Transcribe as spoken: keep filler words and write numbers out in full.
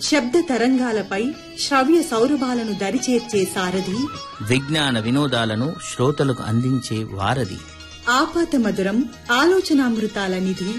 శబ్ద తరంగాలపై శ్రవ్య సౌరభాలను దరిచేర్చే సారథి, విజ్ఞాన వినోదాలను శ్రోతలకు అందించే వారధి, ఆపాత మధురం ఆలోచనామృతాల నిధి